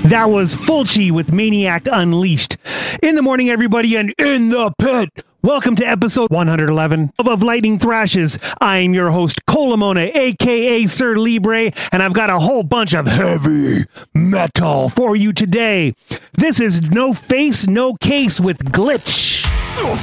That was Fulci with Maniac Unleashed. In the morning, everybody, and in the pit. Welcome to episode 111 of Lightning Thrashes. I'm your host, Colamona, a.k.a. Sir Libre, and I've got a whole bunch of heavy metal for you today. This is No Face, No Case with Glitch. No